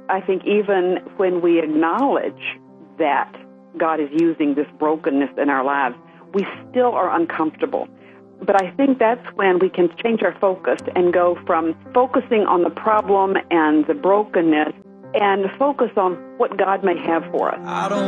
I think even when we acknowledge that God is using this brokenness in our lives, we still are uncomfortable. But I think that's when we can change our focus and go from focusing on the problem and the brokenness and focus on what God may have for us.